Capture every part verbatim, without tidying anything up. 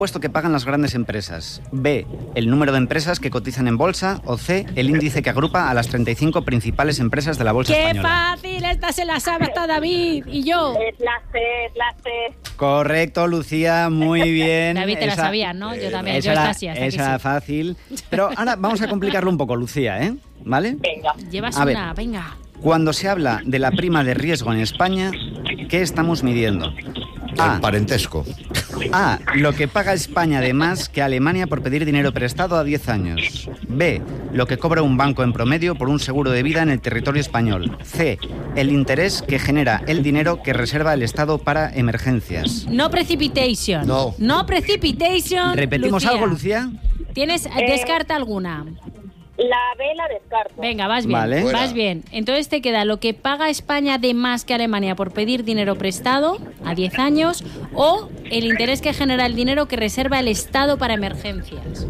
Puesto que pagan las grandes empresas. B, el número de empresas que cotizan en bolsa. O C, el índice que agrupa a las treinta y cinco principales empresas de la bolsa ¡Qué española. fácil! Esta se la sabe hasta David y yo. Es la C, es la C. Correcto, Lucía, muy bien. David, te la Esa- sabías, ¿no? Yo también, Esa yo era, esta sí, hasta esa aquí era sí. fácil. Pero ahora vamos a complicarlo un poco, Lucía, ¿eh? ¿Vale? Venga. Llevas A ver. una, venga. Cuando se habla de la prima de riesgo en España, ¿qué estamos midiendo? A. El parentesco. A. Lo que paga España de más que Alemania por pedir dinero prestado a diez años. B. Lo que cobra un banco en promedio por un seguro de vida en el territorio español. C. El interés que genera el dinero que reserva el Estado para emergencias. No precipitation. No. No precipitation. ¿Repetimos Lucía. algo, Lucía? ¿Tienes, descarta alguna? La B la descarto. Venga, vas bien, Vale. vas Fuera. bien. Entonces te queda lo que paga España de más que Alemania por pedir dinero prestado a diez años o el interés que genera el dinero que reserva el Estado para emergencias.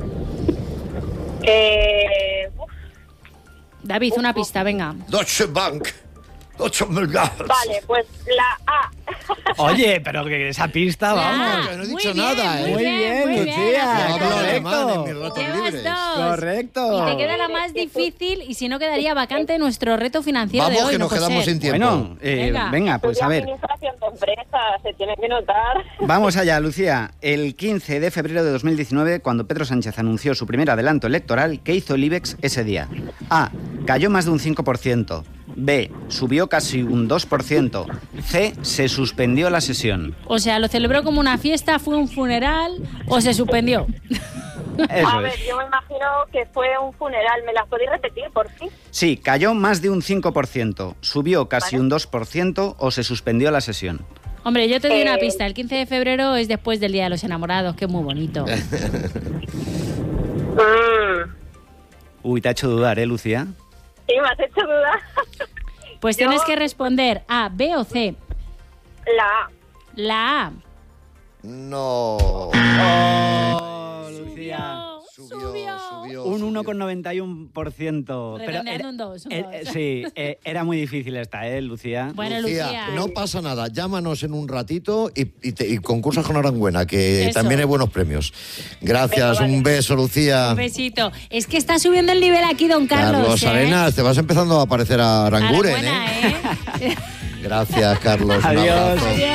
Eh, uf, David, una pista, venga. Deutsche Bank. Deutsche Bank. vale, pues la A. Oye, pero que esa pista, Ah, que no he muy dicho bien, nada, ¿eh? Muy bien, muy bien. Lucía. has Yo hablo acertado. alemán en mis ratos Llevas libres. dos. Correcto. Y te queda la más difícil y si no quedaría vacante nuestro reto financiero de Vamos, hoy. que no nos puede quedamos ser. sin tiempo. Bueno, eh, Venga. venga, pues a Estudié ver. administración de empresas, se tiene que notar. Vamos allá, Lucía. El quince de febrero de dos mil diecinueve, cuando Pedro Sánchez anunció su primer adelanto electoral, ¿qué hizo el IBEX ese día? A. Cayó más de un cinco por ciento. B. Subió casi un dos por ciento. C. Se suspendió la sesión. O sea, lo celebró como una fiesta, fue un funeral o se suspendió. Eso A es. ver, yo me imagino que fue un funeral. ¿Me las podéis repetir, por fin? Sí, cayó más de un cinco por ciento. Subió casi Vale. un dos por ciento o se suspendió la sesión. Hombre, yo te doy una Eh. pista. El quince de febrero es después del Día de los Enamorados, que es muy bonito. Mm, Uy, te ha hecho dudar, ¿eh, Lucía? sí, me has hecho dudar. Pues Yo- tienes que responder A, B o C. La A. La A. No. Oh, Lucía. Subió, subió. Un subió. uno coma noventa y uno por ciento. Redondeando un dos, un eh, dos. eh, sí, eh, era muy difícil esta, ¿eh, Lucía? Bueno, Lucía, Lucía. no pasa nada. Llámanos en un ratito y, y, te- y concursas con Aranguena, que Eso. también hay buenos premios. Gracias, Venga, vale. un beso, Lucía. Un besito. Es que está subiendo el nivel aquí, don Carlos. Carlos ¿eh? Arenas, te vas empezando a parecer a Aranguren, Enhorabuena, ¿eh? ¿eh? Gracias, Carlos. Un Adiós. abrazo. Adiós.